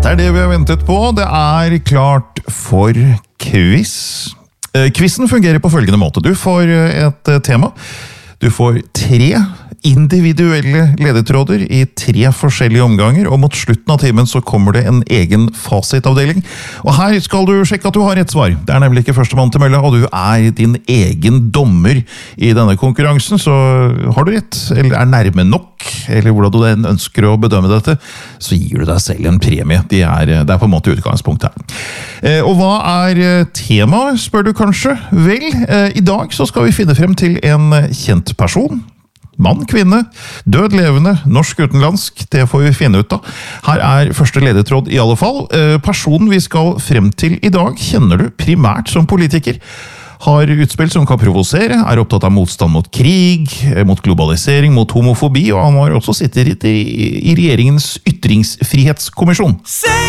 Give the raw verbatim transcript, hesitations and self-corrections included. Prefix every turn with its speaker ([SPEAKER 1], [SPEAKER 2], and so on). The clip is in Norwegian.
[SPEAKER 1] Det er det vi har ventet på. Det er klart for quiz. Quizen fungerer på følgende måte. Du får et tema. Du får tre individuelle ledetråder i tre forskjellige omganger, og mot slutten av timen så kommer det en egen fasitavdeling. Og her skal du sjekke at du har rett svar. Det er nemlig ikke førstemann til mølla, og du er din egen dommer i denne konkurransen, så har du rett, eller er nærme nok, eller hvordan du ønsker å bedømme dette, så gir du deg selv en premie. Det er, det er på en måte utgangspunkt her. Og hva er temaet, spør du kanskje? Vel, i dag så skal vi finne frem til en kjent person. Mann, kvinne, død, levende, norsk, utenlandsk, det får vi finne ut av. Her er første ledetråd i alle fall. Personen vi skal frem til i dag kjenner du primært som politiker. Har utspill som kan provosere, er opptatt av motstand mot krig, mot globalisering, mot homofobi, og han har også sittet i regjeringens ytringsfrihetskommisjon.